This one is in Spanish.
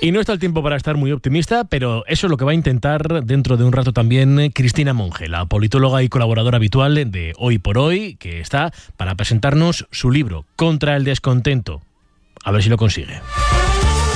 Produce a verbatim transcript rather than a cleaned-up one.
Y no está el tiempo para estar muy optimista, pero eso es lo que va a intentar dentro de un rato también Cristina Monge, la politóloga y colaboradora habitual de Hoy por Hoy, que está para presentarnos su libro, Contra el descontento. A ver si lo consigue.